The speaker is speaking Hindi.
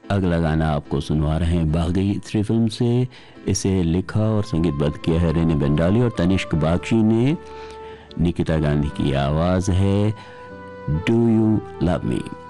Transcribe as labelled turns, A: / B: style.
A: अगला गाना आपको सुनवा रहे हैं बागी 3 फिल्म से। इसे लिखा और संगीतबद्ध किया है रेने बेंडाली और तनिष्क बागची ने। निकिता गांधी की आवाज़ है डू यू लव मी।